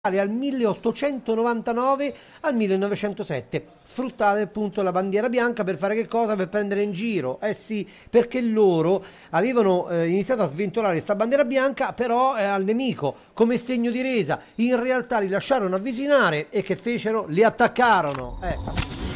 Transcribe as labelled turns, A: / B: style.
A: al 1899 al 1907 sfruttare appunto la bandiera bianca per fare che cosa? Per prendere in giro, eh sì, perché loro avevano iniziato a sventolare questa bandiera bianca però al nemico come segno di resa, in realtà li lasciarono avvicinare e che fecero? Li attaccarono,